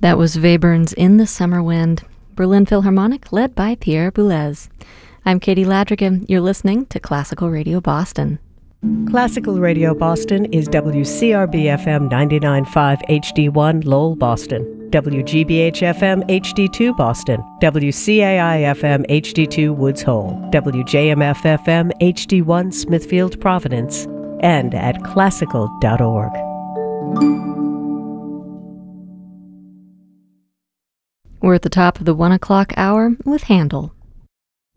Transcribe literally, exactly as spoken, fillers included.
That was Webern's In the Summer Wind, Berlin Philharmonic, led by Pierre Boulez. I'm Katie Ladrigan. You're listening to Classical Radio Boston. Classical Radio Boston is W C R B F M ninety-nine point five H D one Lowell, Boston, W G B H F M H D two Boston, W C A I F M H D two Woods Hole, W J M F F M H D one Smithfield, Providence, and at classical dot org. We're at the top of the one o'clock hour with Handel.